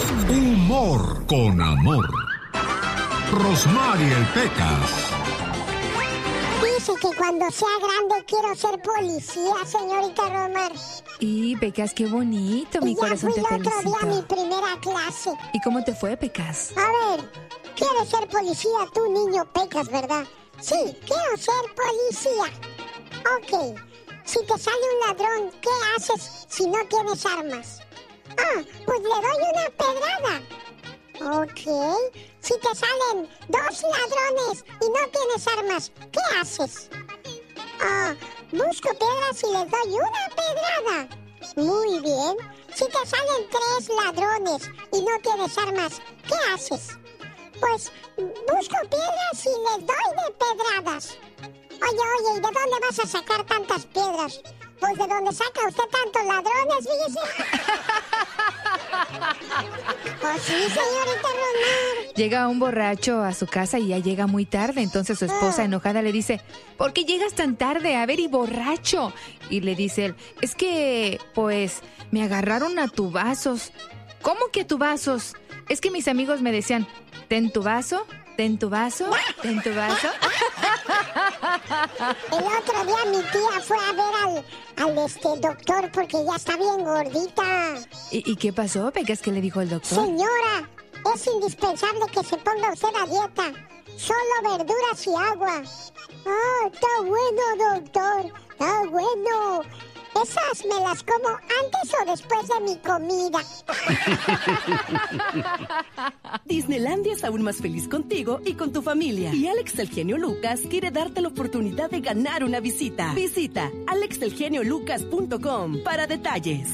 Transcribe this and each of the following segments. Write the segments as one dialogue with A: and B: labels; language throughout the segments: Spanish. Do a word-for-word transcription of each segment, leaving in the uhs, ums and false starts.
A: Humor con amor. Rosmarie el Pecas.
B: Dice que cuando sea grande quiero ser policía, señorita Rosmar.
C: Y Pecas, qué bonito, mi
B: y
C: corazón te
B: felicita. Ya fui el otro día a mi primera clase.
C: ¿Y cómo te fue, Pecas?
B: A ver, ¿quieres ser policía tú, niño Pecas, verdad? Sí, quiero ser policía. Ok, si te sale un ladrón, ¿qué haces si no tienes armas? Ah, pues le doy una pedrada. Ok, si te salen dos ladrones y no tienes armas, ¿qué haces? Ah, busco piedras y les doy una pedrada. Muy bien. Si te salen tres ladrones y no tienes armas, ¿qué haces? Pues busco piedras y les doy de pedradas. Oye, oye, ¿y de dónde vas a sacar tantas piedras? Pues de dónde saca usted tantos ladrones, fíjese. Pues sí, señorita Rosmar.
C: Llega un borracho a su casa y ya llega muy tarde. Entonces su esposa, enojada, le dice: ¿por qué llegas tan tarde? A ver, y borracho. Y le dice él: es que, pues, me agarraron a tubazos. ¿Cómo que a tubazos? Es que mis amigos me decían: ten tu vaso, ten tu vaso, ten tu vaso.
B: El otro día mi tía fue a ver al, al este doctor porque ya está bien gordita.
C: ¿Y, y qué pasó, Pecas? ¿Qué le dijo el doctor?
B: Señora, es indispensable que se ponga usted a dieta. Solo verduras y agua. Ah, está bueno, doctor. Está bueno. Esas me las como antes o después de mi comida.
D: Disneylandia es aún más feliz contigo y con tu familia. Y Alex el Genio Lucas quiere darte la oportunidad de ganar una visita. Visita alex el genio lucas punto com para detalles.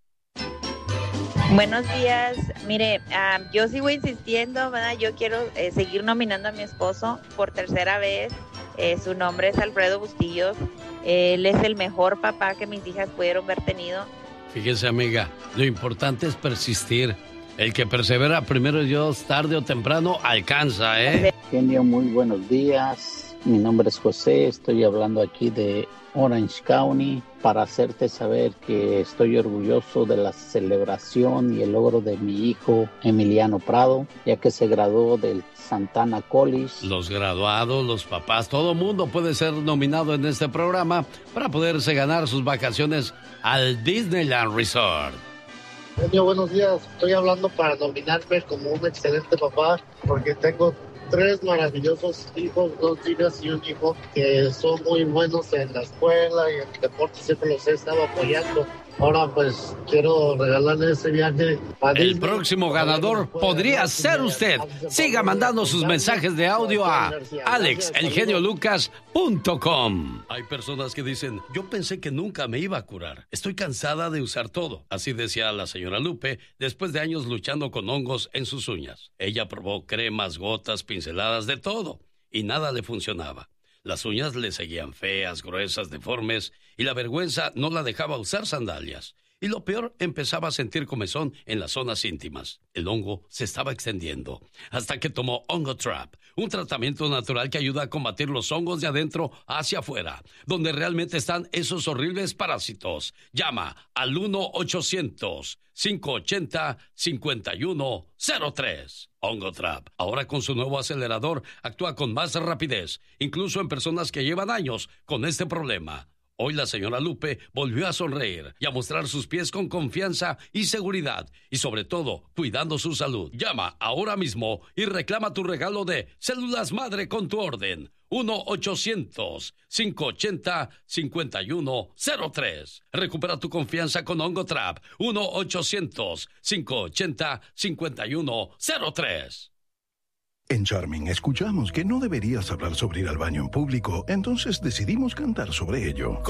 E: Buenos días. Mire, uh, yo sigo insistiendo, ¿verdad? Yo quiero eh, seguir nominando a mi esposo por tercera vez. Eh, su nombre es Alfredo Bustillos. Él es el mejor papá que mis hijas pudieron haber tenido.
F: Fíjese, amiga, lo importante es persistir. El que persevera, primero Dios, tarde o temprano, alcanza, ¿eh?
G: Genio, muy buenos días. Mi nombre es José, estoy hablando aquí de Orange County para hacerte saber que estoy orgulloso de la celebración y el logro de mi hijo Emiliano Prado, ya que se graduó del Santana College.
F: Los graduados, los papás, todo mundo puede ser nominado en este programa para poderse ganar sus vacaciones al Disneyland Resort.
H: Genio, buenos días. Estoy hablando para nominarme como un excelente papá porque tengo tres maravillosos hijos, dos hijas y un hijo que son muy buenos en la escuela y en el deporte, siempre los he estado apoyando. Ahora pues quiero regalarle ese viaje a Disney.
F: El próximo ganador podría ser usted. Siga mandando sus mensajes de audio a alex el genio lucas punto com. Hay personas que dicen: yo pensé que nunca me iba a curar. Estoy cansada de usar todo. Así decía la señora Lupe después de años luchando con hongos en sus uñas. Ella probó cremas, gotas, pinceladas, de todo, y nada le funcionaba. Las uñas le seguían feas, gruesas, deformes, y la vergüenza no la dejaba usar sandalias. Y lo peor, empezaba a sentir comezón en las zonas íntimas. El hongo se estaba extendiendo, hasta que tomó Ongotrap, un tratamiento natural que ayuda a combatir los hongos de adentro hacia afuera, donde realmente están esos horribles parásitos. Llama al uno ochocientos, cinco ochenta, cincuenta y uno cero tres. Ongotrap, ahora con su nuevo acelerador, actúa con más rapidez, incluso en personas que llevan años con este problema. Hoy la señora Lupe volvió a sonreír y a mostrar sus pies con confianza y seguridad, y sobre todo, cuidando su salud. Llama ahora mismo y reclama tu regalo de células madre con tu orden. uno ochocientos, cinco ochenta, cincuenta y uno cero tres. Recupera tu confianza con Ongotrap. uno ochocientos, cinco ochenta, cincuenta y uno cero tres.
I: En Charming escuchamos que no deberías hablar sobre ir al baño en público, entonces decidimos cantar sobre ello.